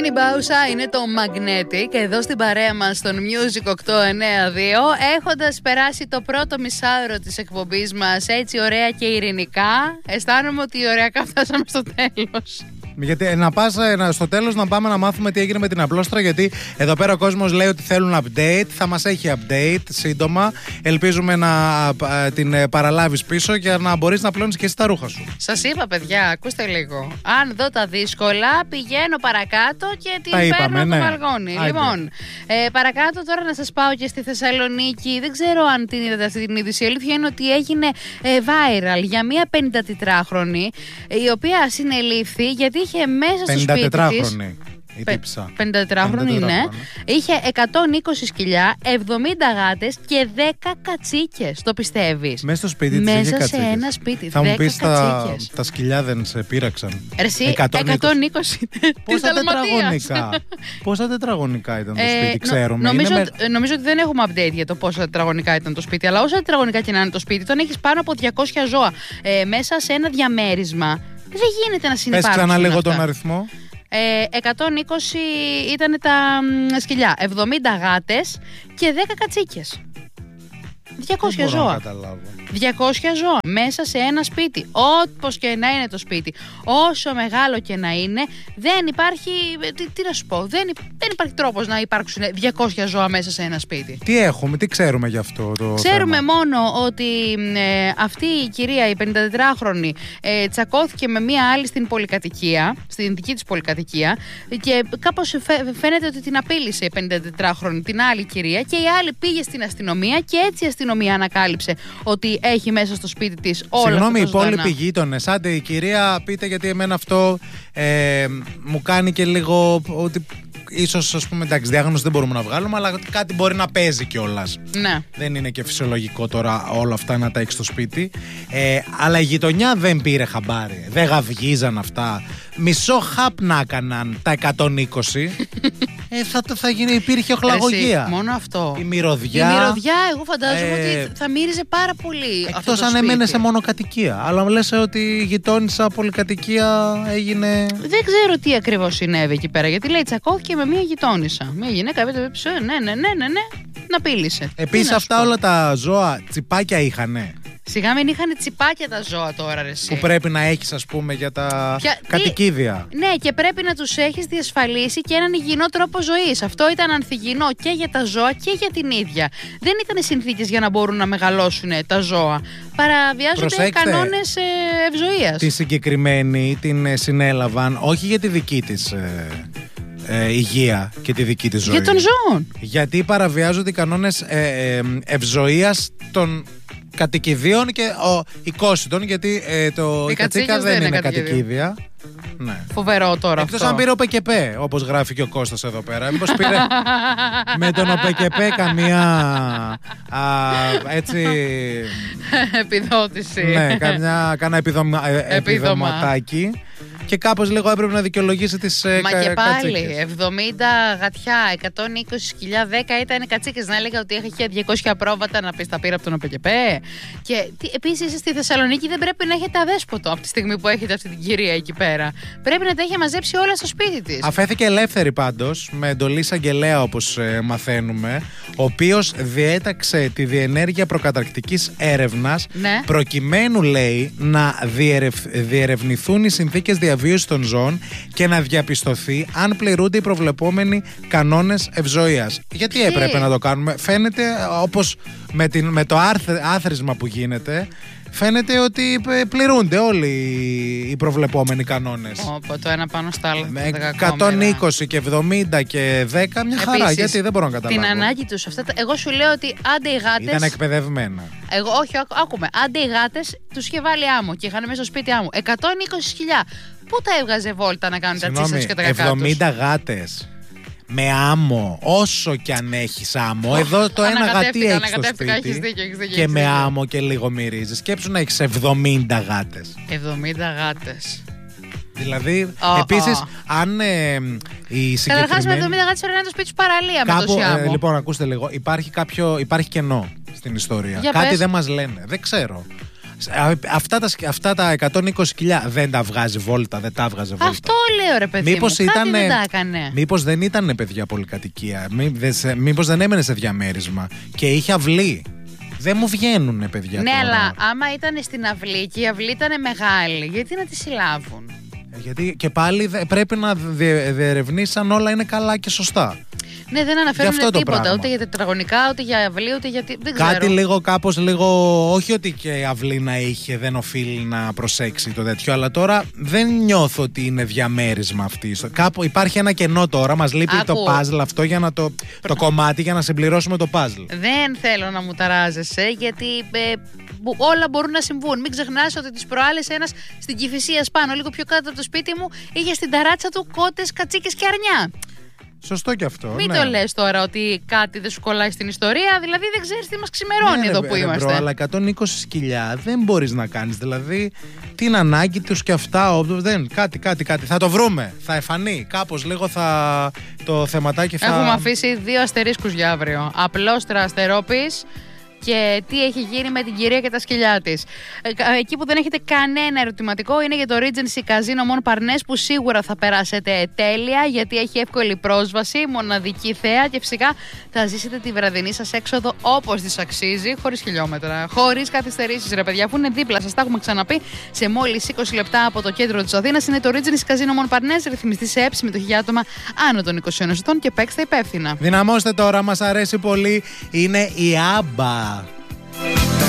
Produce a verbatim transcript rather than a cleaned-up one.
Μίνι Μπάουσα είναι το Magnetic εδώ στην παρέα μας στον Music οκτώ εννέα δύο, έχοντας περάσει το πρώτο μισάωρο της εκπομπής μας έτσι ωραία και ειρηνικά. Αισθάνομαι ότι ωριακά φτάσαμε στο τέλος. Γιατί να πας στο τέλος να πάμε να μάθουμε τι έγινε με την απλόστρα. Γιατί εδώ πέρα ο κόσμος λέει ότι θέλουν update. Θα μας έχει update σύντομα. Ελπίζουμε να την παραλάβεις πίσω για να μπορείς να πλώνεις και εσύ τα ρούχα σου. Σας είπα, παιδιά, ακούστε λίγο. Αν δω τα δύσκολα, πηγαίνω παρακάτω και την παίρνω από ναι. το βαλγόνι. Λοιπόν, ε, παρακάτω τώρα να σας πάω και στη Θεσσαλονίκη. Δεν ξέρω αν την είδατε αυτή την είδηση. Η αλήθεια είναι ότι έγινε ε, viral για μία πενηντατετράχρονη η οποία συνελήφθη γιατί είχε μέσα στο σπίτι της. Η τύψα. πενηντατετράχρονη είναι. Είχε εκατόν είκοσι σκυλιά, εβδομήντα γάτες και δέκα κατσίκες. Το πιστεύεις? Μέσα στο σπίτι της Μέσα είχε σε κατσίκες. ένα σπίτι. Θα μου πεις τα, τα σκυλιά δεν σε πείραξαν? Εσύ, εκατόν είκοσι. Πόσα τετραγωνικά? Πόσα τετραγωνικά ήταν το σπίτι, ε, ξέρουμε? Νομίζω, με... νομίζω ότι δεν έχουμε update για το πόσα τετραγωνικά ήταν το σπίτι. Αλλά όσα τετραγωνικά και να είναι το σπίτι, τον έχεις πάνω από διακόσια ζώα ε, μέσα σε ένα διαμέρισμα. Δεν γίνεται να συνυπάρξουν. Πες ξανά λίγο αυτά. τον αριθμό. Ε, εκατόν είκοσι ήταν τα μ, σκυλιά, εβδομήντα γάτες και δέκα κατσίκες. διακόσια ζώα. διακόσια ζώα μέσα σε ένα σπίτι. Όπως και να είναι το σπίτι, όσο μεγάλο και να είναι, δεν υπάρχει. Τι, τι να σου πω, δεν, δεν υπάρχει τρόπος να υπάρξουν διακόσια ζώα μέσα σε ένα σπίτι. Τι έχουμε, τι ξέρουμε γι' αυτό το Ξέρουμε θέμα? μόνο ότι ε, αυτή η κυρία, η πενηντατετράχρονη, ε, τσακώθηκε με μία άλλη στην πολυκατοικία, στην δική της πολυκατοικία, και κάπως φαίνεται ότι την απείλησε η πενηντατετράχρονη την άλλη κυρία, και η άλλη πήγε στην αστυνομία και έτσι η αστυνομία ανακάλυψε ότι έχει μέσα στο σπίτι της όλα αυτά. Συγγνώμη, οι τα υπόλοιποι γείτονες, άντε η κυρία, πείτε, γιατί εμένα αυτό ε, μου κάνει και λίγο ότι ίσως, ας πούμε, εντάξει, διάγνωση δεν μπορούμε να βγάλουμε, αλλά κάτι μπορεί να παίζει κιόλας. Ναι. Δεν είναι και φυσιολογικό τώρα όλα αυτά να τα έχει στο σπίτι. Ε, αλλά η γειτονιά δεν πήρε χαμπάρι. Δεν γαυγίζαν αυτά. Μισό χαπ να έκαναν τα εκατόν είκοσι. ε, θα, θα γίνει, υπήρχε οχλαγωγία. Εσύ, μόνο αυτό. Η μυρωδιά. Η μυρωδιά, εγώ φαντάζομαι ε, ότι θα μύριζε πάρα πολύ. Εκτός αν έμενε σε μονοκατοικία. Αλλά λες ότι η γειτόνισσα πολυκατοικία έγινε. Δεν ξέρω τι ακριβώς συνέβη εκεί πέρα. Γιατί λέει τσακώθηκε με μία γειτόνισσα. Μία γυναίκα, ναι, ναι, ναι, ναι, ναι, να πήλησε. Επίσης αυτά όλα τα ζώα τσιπάκια είχανε. Σιγά μην είχαν τσιπάκια τα ζώα τώρα, ρε εσύ. Που πρέπει να έχεις, ας πούμε, για τα Ποια... κατοικίδια. Ναι, και πρέπει να τους έχεις διασφαλίσει και έναν υγιεινό τρόπο ζωής. Αυτό ήταν ανθυγιεινό και για τα ζώα και για την ίδια. Δεν ήταν συνθήκες για να μπορούν να μεγαλώσουν τα ζώα. Παραβιάζονται κανόνες ευζοίας. Τη συγκεκριμένη την συνέλαβαν όχι για τη δική της ε, ε, υγεία και τη δική της ζωή. Για των ζώων. Γιατί παραβιάζονται οι κανόνες ε, ε, ευζοίας των κατοικιδίων και ο, οικόσιτων, γιατί ε, το, η κατσίκα δεν, δεν είναι κατοικίδια. Ναι. Φοβερό τώρα. Εκτός αυτό. αν πήρε ο ΠΚΠ, όπως γράφει και ο Κώστας εδώ πέρα. Μήπως πήρε με τον ΠΚΠ καμία α, έτσι επιδότηση. Ναι, καμιά, κάνα επιδομα, επιδοματάκι. Και κάπως λίγο έπρεπε να δικαιολογήσει τις ε, Μα κα, και πάλι, κατσίκες. εβδομήντα γατιά, εκατόν είκοσι σκυλιά, δέκα ήταν κατσίκες. Να έλεγα ότι είχε διακόσια πρόβατα, να πεις τα πήρα από τον ΟΠΕΚΕΠΕ. Και επίσης στη Θεσσαλονίκη δεν πρέπει να έχετε αδέσποτο από τη στιγμή που έχετε αυτή την κυρία εκεί πέρα. Πρέπει να τα έχει μαζέψει όλα στο σπίτι της. Αφέθηκε ελεύθερη πάντως, με εντολή εισαγγελέα όπως ε, μαθαίνουμε, ο οποίος διέταξε τη διενέργεια προκαταρκτικής έρευνας, ναι. προκειμένου, λέει, να διερευ, διερευνηθούν οι συνθήκες διαβίωσης των ζώων και να διαπιστωθεί αν πληρούνται οι προβλεπόμενοι κανόνες ευζοίας. Γιατί Τι? έπρεπε να το κάνουμε? Φαίνεται, όπως με, την, με το άθροισμα που γίνεται, φαίνεται ότι πληρούνται όλοι οι προβλεπόμενοι κανόνες. Όπο, το ένα πάνω στο άλλο. Με εκατόν είκοσι και εβδομήντα και δέκα, μια χαρά. Επίσης, γιατί δεν μπορώ να καταλάβω. Την ανάγκη τους αυτά. Εγώ σου λέω ότι άντε οι γάτες. Ήταν εκπαιδευμένα. Εγώ, όχι, άκουμε. Άντε οι γάτες τους είχε βάλει άμμο και είχαν μέσα στο σπίτι άμμο. εκατόν είκοσι σκυλιά. Πού τα έβγαζε βόλτα να κάνουν τα τσίσες και τα κακά τους? εβδομήντα γάτες. Με άμμο, όσο κι αν έχεις άμμο. Εδώ το ένα γατί έχεις στο σπίτι. Έχεις δίκιο, έχεις δίκιο, και έχεις με δίκιο. άμμο και λίγο μυρίζεις. Σκέψου να έχεις εβδομήντα γάτες. εβδομήντα γάτες. Δηλαδή, oh, επίσης, oh. αν ε, η συγκεκριμένη. Καταρχάς, με εβδομήντα γάτες πρέπει να είναι το σπίτι σου παραλία. Κάπου, με τόση ε, λοιπόν, ακούστε λίγο. Υπάρχει, κάποιο, υπάρχει κενό στην ιστορία. Για Κάτι πες. δεν μας λένε. Δεν ξέρω. Αυτά τα, αυτά τα εκατόν είκοσι κιλά δεν τα βγάζει βόλτα, δεν τα βγάζε βόλτα. Αυτό λέω ρε παιδί μήπως μου, κάτι δεν τα έκανε. Μήπως δεν ήταν παιδιά πολυκατοικία, μήπως δεν έμενε σε διαμέρισμα και είχε αυλή. Δεν μου βγαίνουνε παιδιά. Ναι, τώρα. αλλά άμα ήταν στην αυλή και η αυλή ήταν μεγάλη, γιατί να τη συλλάβουν? Γιατί και πάλι πρέπει να διερευνήσει αν όλα είναι καλά και σωστά. Ναι, δεν αναφέρουν τίποτα, ούτε για τετραγωνικά, ούτε για αυλή, ούτε για. Δεν Κάτι ξέρω. λίγο, κάπως λίγο. Όχι ότι και η αυλή να είχε, δεν οφείλει να προσέξει το τέτοιο, αλλά τώρα δεν νιώθω ότι είναι διαμέρισμα αυτή. Κάπου υπάρχει ένα κενό τώρα, μας λείπει Άκου. το puzzle αυτό για να το, το κομμάτι για να συμπληρώσουμε το puzzle. Δεν θέλω να μου ταράζεσαι, γιατί. Ε, όλα μπορούν να συμβούν. Μην ξεχνάς ότι τις προάλλες ένας στην Κηφισίας πάνω, λίγο πιο κάτω από το σπίτι μου, είχε στην ταράτσα του κότες, κατσίκες και αρνιά. Σωστό και αυτό. Μην ναι. το λες τώρα ότι κάτι δεν σου κολλάει στην ιστορία, δηλαδή δεν ξέρεις τι μας ξημερώνει ναι, εδώ ρε, που ρε, είμαστε. Μπρο, αλλά εκατόν είκοσι σκυλιά δεν μπορείς να κάνεις. Δηλαδή, την ανάγκη τους και αυτά. Δεν, κάτι, κάτι, κάτι. Θα το βρούμε. Θα εφανεί. Κάπως λίγο θα. Το θεματάκι θα. Έχουμε αφήσει δύο αστερίσκους για αύριο. Απλόστρα αστερόπης. Και τι έχει γίνει με την κυρία και τα σκυλιά της. Εκεί που δεν έχετε κανένα ερωτηματικό είναι για το Regency Casino Montparnasse, που σίγουρα θα περάσετε τέλεια, γιατί έχει εύκολη πρόσβαση, μοναδική θέα και φυσικά θα ζήσετε τη βραδινή σας έξοδο όπως της αξίζει, χωρίς χιλιόμετρα, χωρίς καθυστερήσεις ρε παιδιά, που είναι δίπλα σας, τα έχουμε ξαναπεί, σε μόλις είκοσι λεπτά από το κέντρο της Αθήνας. Είναι το Regency Casino Montparnasse, ρυθμιστή σε έψημη το άτομα άνω των είκοσι ενός ετών και παίξτε υπεύθυνα. Δυναμώστε τώρα, μας αρέσει πολύ, είναι η Άμπα.